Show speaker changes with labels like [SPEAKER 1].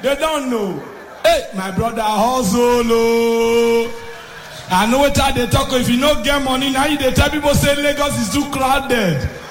[SPEAKER 1] They don't know. Hey, my brother, hustle. I know what they talk. If you don't get money, now you they tell people say Lagos is too crowded.